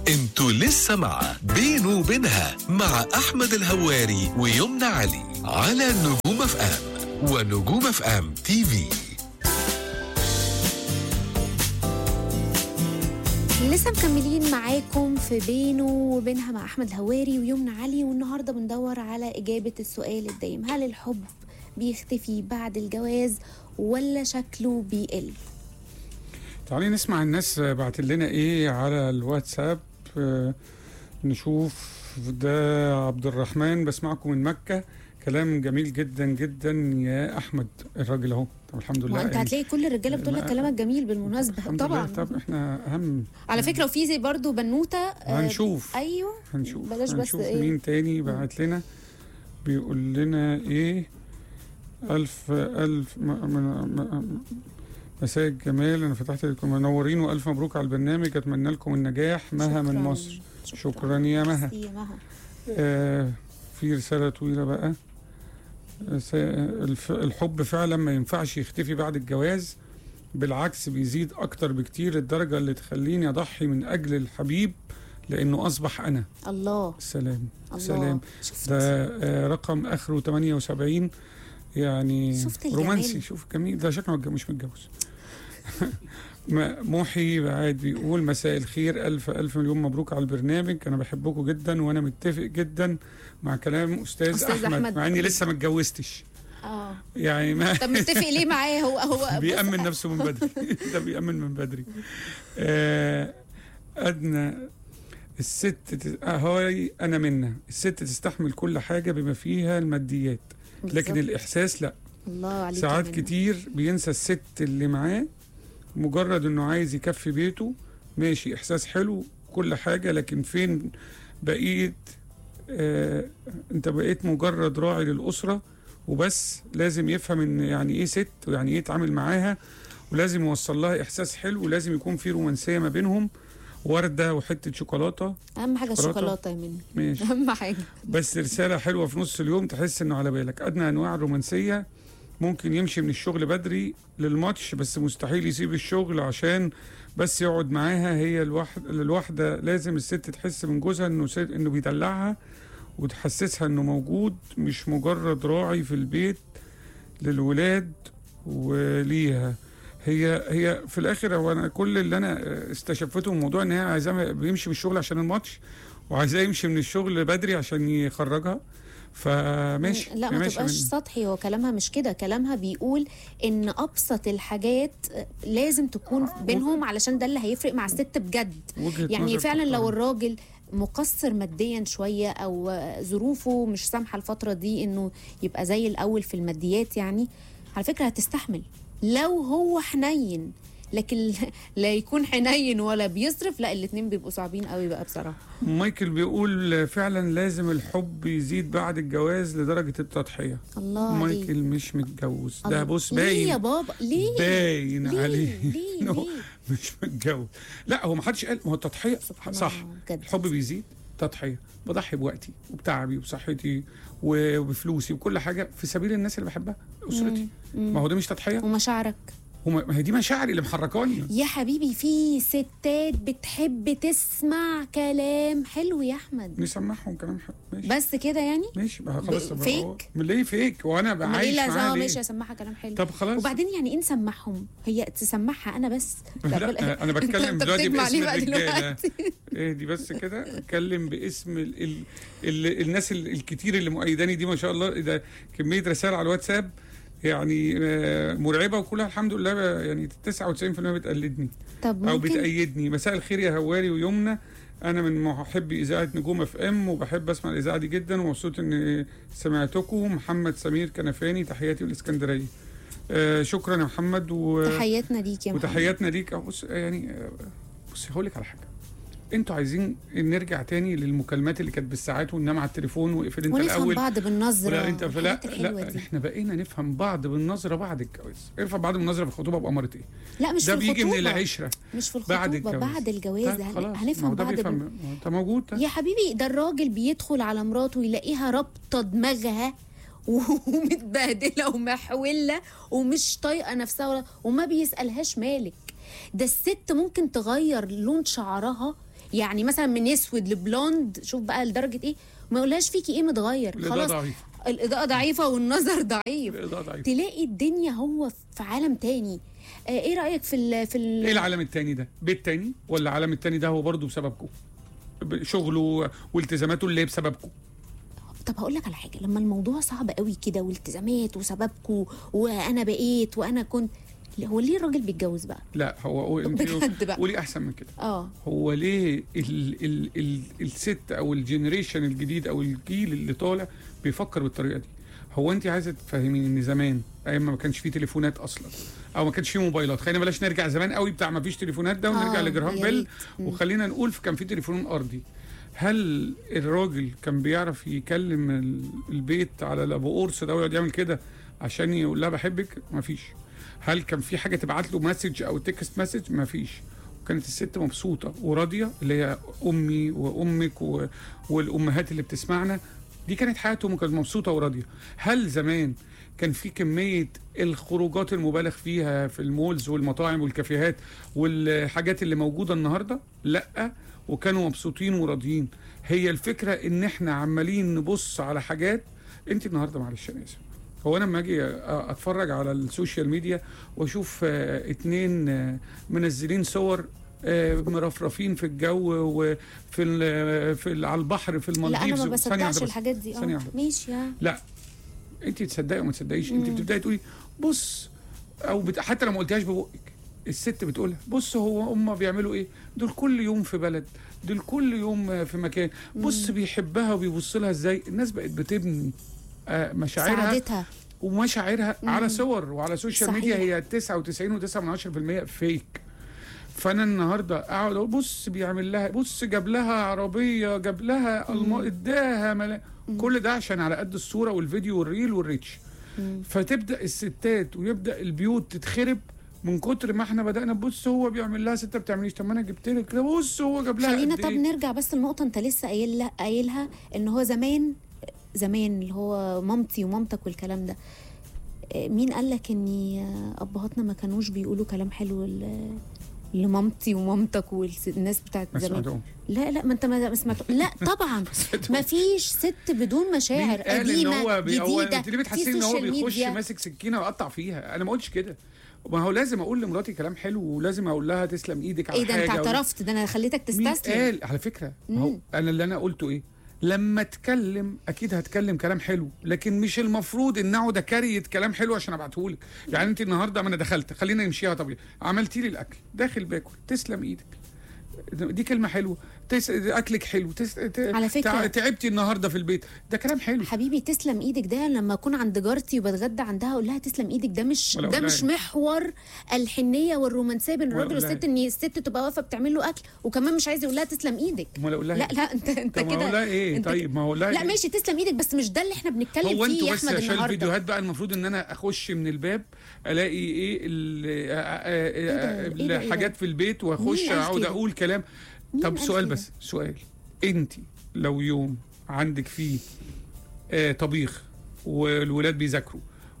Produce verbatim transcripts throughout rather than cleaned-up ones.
انتوا لسه مع بينه وبينها مع احمد الهواري ويمنى علي على نجوم اف ام ونجوم اف ام تي في. لسه مكملين معاكم في بينه وبينها مع احمد الهواري ويمنى علي، والنهارده بندور على اجابه السؤال الدايم: هل الحب بيختفي بعد الجواز ولا شكله بيقل؟ تعالي نسمع الناس بعت لنا ايه على الواتساب. آه نشوف. ده عبد الرحمن: بسمعكم من مكة، كلام جميل جدا جدا يا احمد. الراجل اهو. طب الحمد لله. وانت هتلاقي كل الرجاله بتقول لك كلامك جميل بالمناسبه. طبعا. طب احنا اهم على فكره، وفي زي برضو بنوته. آه هنشوف. ايوه هنشوف. بلاش بس هنشوف ايه مين تاني بعت لنا بيقول لنا ايه. الف الف م م م مساء الجمال، انا فتحت لكم منورين والف مبروك على البرنامج، اتمنى لكم النجاح. مها من مصر. شكرا, شكرا يا مها. آه في رساله طويله بقى. الحب فعلا ما ينفعش يختفي بعد الجواز، بالعكس بيزيد اكتر بكتير، الدرجه اللي تخليني اضحي من اجل الحبيب لانه اصبح انا. الله. سلام. الله. سلام. ده آه رقم اخره ثمانية وسبعين، يعني رومانسي. شوف جميل، ده شكله مش متجوز. موحي بعد بيقول: مساء الخير، ألف ألف مليون مبروك على البرنامج، أنا بحبكم جدا وأنا متفق جدا مع كلام أستاذ, أستاذ أحمد, أحمد مع إني لسه ما اتجوزتش. اه يعني ما طب متفق ليه معاه؟ هو هو بيأمن نفسه من بدري. ده بيأمن من بدري. آه أدنى الست هاي أنا منها، الست تستحمل كل حاجة بما فيها الماديات، لكن الإحساس لا. الله عليك. ساعات كتير بينسى الست اللي معاه، مجرد انه عايز يكفي بيته، ماشي احساس حلو كل حاجة، لكن فين بقيت؟ آه انت بقيت مجرد راعي للأسرة وبس. لازم يفهم ان يعني ايه ست ويعني ايه يتعامل معاها، ولازم يوصل لها احساس حلو، ولازم يكون في رومانسية ما بينهم، وردة وحتة شوكولاتة. اهم حاجة الشوكولاتة يا مني. ماشي. اهم حاجة. بس رسالة حلوة في نص اليوم تحس انه على بالك. ادنى انواع الرومانسية: ممكن يمشي من الشغل بدري للماتش، بس مستحيل يسيب الشغل عشان بس يقعد معاها. هي الواحد الواحدة لازم الست تحس من جوزها انه انه بيدلعها، وتحسسها انه موجود، مش مجرد راعي في البيت للولاد وليها. هي هي في الاخر، هو انا كل اللي انا استشفته من الموضوع ان هي عايزاه بيمشي من الشغل عشان الماتش، وعايزاه يمشي من الشغل بدري عشان يخرجها. فماشي. لا ما تبقاش سطحي، هو كلامها مش كده، كلامها بيقول ان ابسط الحاجات لازم تكون بينهم، علشان ده اللي هيفرق مع الست بجد. يعني فعلا لو الراجل مقصر ماديا شويه او ظروفه مش سامحه الفتره دي انه يبقى زي الاول في الماديات، يعني على فكره هتستحمل لو هو حنين، لكن لا يكون حنين ولا بيصرف، لا الاتنين بيبقوا صعبين قوي بقى بصراحه. مايكل بيقول: فعلا لازم الحب يزيد بعد الجواز لدرجه التضحيه. الله. مايكل عليك. مش متجوز. ده بص باين. ليه يا بابا؟ ليه؟ باين ليه؟ عليه ليه؟ ليه؟ مش متجوز. لا هو ما حدش قال، ما هو التضحيه صح. الحب بيزيد تضحيه، بضحي بوقتي وبتعبي وبصحتي وبفلوسي وكل حاجه في سبيل الناس اللي بحبها، اسرتي. ما هو ده مش تضحيه؟ ومشاعرك. ما هي دي مشاعري اللي محركاني يا حبيبي. في ستات بتحب تسمع كلام حلو يا احمد. نسمعهم كلام حلو. ماشي. بس كده يعني. ماشي بقى خلاص. فيك؟ من ليه فيك وانا بعيش معاها ليه؟ ماشي اسمعها كلام حلو. طب خلاص. وبعدين يعني ايه نسمعهم؟ هي تسمعها انا بس؟ لا, لا انا بتكلم دلوقتي باسم الرجاله. ايه دي بس كده؟ اتكلم باسم ال ال ال الناس الكتير اللي مؤيداني دي، ما شاء الله. ده كميه رسائل على الواتساب يعني مرعبه، وكلها الحمد لله يعني تسعة وتسعين بالمية بتقلدني او بتأيدني. مساء الخير يا هواري ويمنى، انا من محبي اذاعه نجوم اف ام وبحب اسمع الاذاعه دي جدا، ومبسوط ان سمعتكم. محمد سمير كنفاني، تحياتي الاسكندريه. آه شكرا يا محمد. و... تحياتنا ليك يا محمد. وتحياتنا ليك. بص يعني بص هقول لك على حاجه، انتوا عايزين نرجع تاني للمكالمات اللي كانت بالساعات وننام على التليفون وقفل انت الاول ونفهم بعض بالنظره. لا انت لا لا احنا بقينا نفهم بعض بالنظره بعد الجواز. نفهم بعض بالنظره في الخطوبه بأمارة ايه؟ لا مش ده في الخطوبه، ده بيجي من العشره، مش في الخطوبه، بعد الجواز. بعد الجواز هنفهم بعض. ده بال... انت موجود ده. يا حبيبي ده الراجل بيدخل على مراته يلاقيها رابطه دماغها ومتبهدله ومحوله ومش طايقه نفسها وما بيسالهاش مالك. ده الست ممكن تغير لون شعرها، يعني مثلا من اسود لبلوند، شوف بقى لدرجه ايه، ما يقولهاش فيكي ايه متغير، خلاص ضعيفة. الاضاءه ضعيفه والنظر ضعيف، الإضاءة ضعيفة. تلاقي الدنيا هو في عالم تاني. آه ايه رايك في ال في ال ايه العالم التاني ده؟ بيت تاني، ولا العالم التاني ده هو برضه بسببكم؟ شغله والتزاماته اللي هي بسببكم. طب هقول لك على حاجه، لما الموضوع صعب قوي كده والتزامات وسببكم وانا بقيت وانا كنت، هو ليه الراجل بيتجوز بقى؟ لا هو, هو انت بجد بقى. قولي احسن من كده. اه هو ليه ال ال ال الست او الجنريشن الجديد او الجيل اللي طالع بيفكر بالطريقه دي؟ هو انت عايزه تفهميني ان زمان ايام ما كانش فيه تليفونات اصلا او ما كانش فيه موبايلات، خلينا بلاش نرجع زمان قوي بتاع ما فيش تليفونات ده ونرجع آه لجراهام يا بيل، ريت. وخلينا نقول كان فيه تليفون ارضي. هل الراجل كان بيعرف يكلم ال- البيت على الابو قرص ده ويقعد يعمل كده عشان يقول لها بحبك؟ مفيش. هل كان في حاجه تبعت له مسج او تكست مسج؟ مفيش. وكانت الست مبسوطه وراضيه، اللي هي امي وامك و... والامهات اللي بتسمعنا، دي كانت حياتهم وكانت مبسوطه وراضيه. هل زمان كان في كميه الخروجات المبالغ فيها في المولز والمطاعم والكافيهات والحاجات اللي موجوده النهارده؟ لا، وكانوا مبسوطين وراضيين. هي الفكره ان احنا عمالين نبص على حاجات. انت النهارده معلش انا اسف، هو انا لما اجي اتفرج على السوشيال ميديا واشوف آه اتنين آه منزلين صور آه مرفرفين في الجو وفي ال في ال على البحر في المالديفز، لا انا ما ثانية واحدة بصدقش بس. الحاجات دي. ثانية اه واحدة بس. ماشي. اه لا انت تصدقي وما تصدقيش، انت بتبداي تقولي بص، او بت... حتى لو ما قلتيهاش ببقك الست بتقولها، بص هو هم بيعملوا ايه، دول كل يوم في بلد، دول كل يوم في مكان، بص بيحبها وبيبص لها ازاي. الناس بقت بتبني آه مشاعرها سعادتها ومشاعرها مم. على صور وعلى السوشيال صحيح. ميديا، هي تسعة وتسعين فاصلة تسعة من عشرة بالمية فيك. فانا النهارده اقعد اقول بص بيعمل لها، بص جاب لها عربيه، جاب لها الم... اداها ملا... كل ده عشان على قد الصوره والفيديو والريل والريتش. فتبدا الستات ويبدا البيوت تتخرب من كتر ما احنا بدانا بص هو بيعمل لها، ست بتعمليش، طب ما انا جبت لك ده، بص هو جاب لها. خلينا قد طب إيه؟ نرجع بس لنقطه انت لسه قايل قايلها، ان هو زمان زمان اللي هو مامتي ومامتك والكلام ده، مين قال لك ان ابهاتنا ما كانوش بيقولوا كلام حلو ل- لمامتي ومامتك والناس بتاعت ما زمان؟ سمعتهمش. لا لا ما انت ما سمعت. لا طبعا ما فيش ست بدون مشاعر مين قال قديمه ان هو بي... هو جديده. انت ليه في بتحسين ان هو سوشيال بيخش ميديا. ماسك سكينه ويقطع فيها؟ انا ما قلتش كده. ما هو لازم اقول لمراتي كلام حلو، ولازم اقول لها تسلم ايدك على ايه ده حاجه. انت و... اعترفت؟ ده انا خليتك مين تستسلم. قال؟ على فكره ما هو انا اللي انا قلته ايه، لما اتكلم اكيد هتكلم كلام حلو، لكن مش المفروض ان اقعد اكريت كلام حلو عشان ابعته لك. يعني انت النهارده ما انا دخلت، خلينا نمشيها طبيعي، عملتي لي الاكل، داخل باكل، تسلم ايدك، دي كلمه حلوه. تس... اكلك حلو، تس... ت... على فكرة- تع... تعبتي النهارده في البيت، ده كلام حلو. حبيبي تسلم ايدك ده لما اكون عند جارتي وبتغدى عندها اقول لها تسلم ايدك، ده مش ولا ده أقول مش لها إيه؟ محور الحنيه والرومانسيه بين ولا الراجل أقول لها والست، ان الست تبقى واقفه بتعمل له اكل وكمان مش عايز يقول لها تسلم ايدك. امال اقول لها لا إيه؟ لا انت انت طب ما كده اقول لها ايه؟ انت طيب ما اقول لها لا إيه؟ ماشي تسلم ايدك، بس مش ده اللي احنا بنتكلم هو فيه انتوا يا بس احمد عشان النهارده. الفيديوهات بقى المفروض ان انا اخش من الباب الاقي ايه ال- آه، آه، آه، إيه ده؟ إيه الحاجات ده؟ في البيت واخش مين قال اقعد كده؟ اقول كلام. مين طب قال سؤال كده؟ بس سؤال، انت لو يوم عندك فيه آه طبيخ والولاد بيذاكروا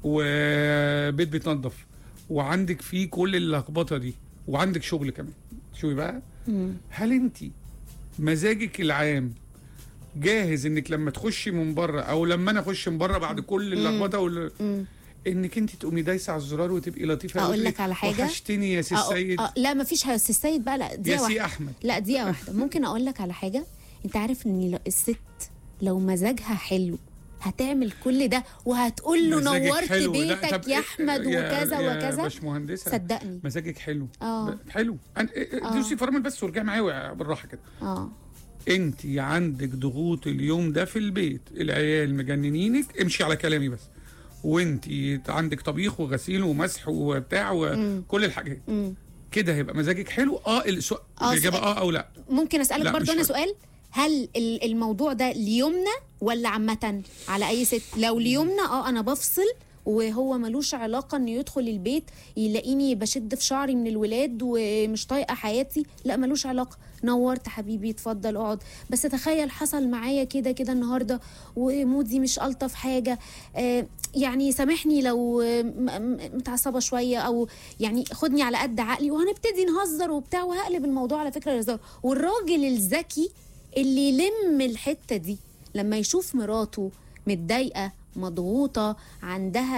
وبيت بيتنظف وعندك فيه كل اللخبطه دي وعندك شغل كمان، شوفي بقى، مم. هل انت مزاجك العام جاهز انك لما تخشي من بره او لما انا اخش من بره بعد كل اللخبطه وال... مم. انك انت تقومي دايسه على الزرار وتبقي لطيفه؟ أقول قوي لك على حاجة؟ وحشتني يا سي أه السيد. أه لا ما فيش سي السيد بقى، لا يا دقيقه سي واحده. احمد. لا دقيقه واحده ممكن اقول لك على حاجه. انت عارف ان الست لو مزاجها حلو هتعمل كل ده وهتقول له مزاجك نورت حلو. لا، بيتك طب يا إيه- احمد يا- وكذا يا وكذا، باشمهندسه صدقني. مزاجك حلو. اه ب- حلو. أن... آه. دوسي فرامل بس وارجعي معايا بالراحه كده. اه انت عندك ضغوط اليوم ده في البيت، العيال مجننينك، امشي على كلامي بس، وانت عندك طبيخ وغسيل ومسح وبتاع وكل الحاجات مم. كده، هيبقى مزاجك حلو. اه السؤال آه، الاجابه سؤال. اه او لا. ممكن اسالك لا، برضو مش انا هقول. سؤال؟ هل ال- الموضوع ده ليومنا ولا عامه على اي ست؟ لو ليومنا اه انا بفصل وهو ملوش علاقه انه يدخل البيت يلاقيني بشد في شعري من الولاد ومش طايقه حياتي، لا ملوش علاقه. نورت حبيبي اتفضل اقعد، بس تخيل حصل معايا كده كده النهارده ومودي مش الطف حاجه، آه يعني سامحني لو متعصبه شويه، او يعني خدني على قد عقلي، وهنبتدي نهزر وبتاع، وهقلب الموضوع على فكره هزار. والراجل الذكي اللي يلم الحته دي لما يشوف مراته متضايقه مضغوطه عندها